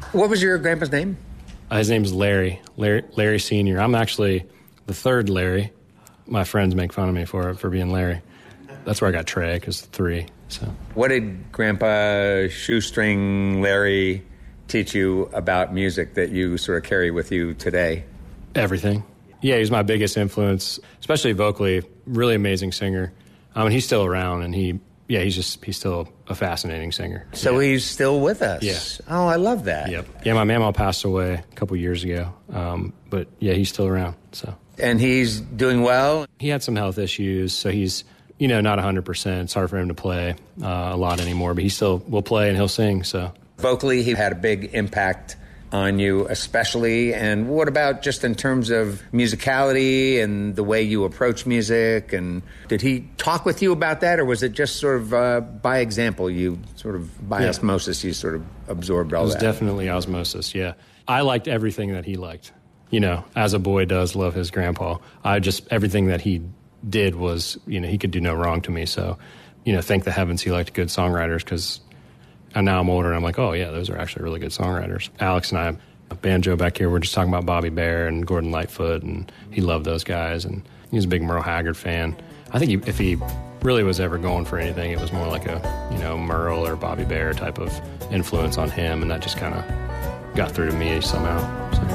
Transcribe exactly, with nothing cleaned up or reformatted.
What was your grandpa's name? Uh, his name's Larry, Larry, Larry Senior I'm actually the third Larry. My friends make fun of me for it, for being Larry. That's where I got Trey, because three. So, what did Grandpa Shoestring Larry teach you about music that you sort of carry with you today? Everything. Yeah, he's my biggest influence, especially vocally. Really amazing singer. I mean, he's still around, and he, yeah, he's just, he's still a fascinating singer. So yeah. he's still with us? Yeah. Oh, I love that. Yep. Yeah, my mama passed away a couple years ago, um, but yeah, he's still around, so. And he's doing well? He had some health issues, so he's, you know, not one hundred percent. It's hard for him to play uh, a lot anymore, but he still will play and he'll sing, so. Vocally, he had a big impact on you especially, and what about just in terms of musicality and the way you approach music, and did he talk with you about that, or was it just sort of uh, by example, you sort of, by yeah. osmosis, you sort of absorbed all that? It was that? Definitely osmosis, yeah. I liked everything that he liked, you know, as a boy does love his grandpa. I just, everything that he did was, you know, he could do no wrong to me, so, you know, thank the heavens he liked good songwriters, because and now I'm older, and I'm like, oh, yeah, those are actually really good songwriters. Alex and I, banjo back here, we're just talking about Bobby Bare and Gordon Lightfoot, and he loved those guys, and he was a big Merle Haggard fan. I think he, if he really was ever going for anything, it was more like a, you know, Merle or Bobby Bare type of influence on him, and that just kind of got through to me somehow. So.